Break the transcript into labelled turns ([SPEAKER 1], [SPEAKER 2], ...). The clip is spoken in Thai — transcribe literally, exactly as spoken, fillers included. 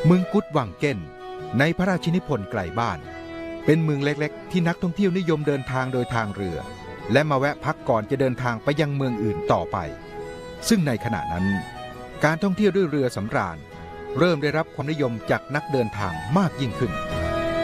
[SPEAKER 1] เมืองกุดวังเก้นในพระราชินิพนธ์ไกลบ้านเป็นเมืองเล็กๆที่นักท่องเที่ยวนิยมเดินทางโดยทางเรือและมาแวะพักก่อนจะเดินทางไปยังเมืองอื่นต่อไปซึ่งในขณะนั้นการท่องเที่ยวด้วยเรือสำราญเริ่มได้รับความนิยมจากนักเดินทางมากยิ่งขึ้น